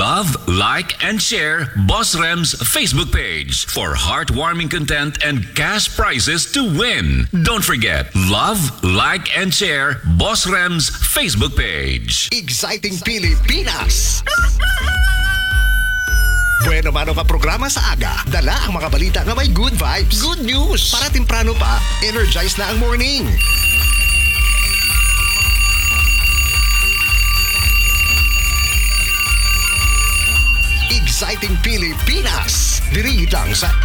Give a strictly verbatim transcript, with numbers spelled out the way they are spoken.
Love, like, and share Boss Rem's Facebook page for heartwarming content and cash prizes to win. Don't forget, love, like, and share Boss Rem's Facebook page. Exciting Pilipinas! Bueno mano ka programa sa aga. Dala ang mga balita nga may good vibes. Good news! Para temprano pa, energize na ang morning. Exciting Pilipinas! Diri lang sa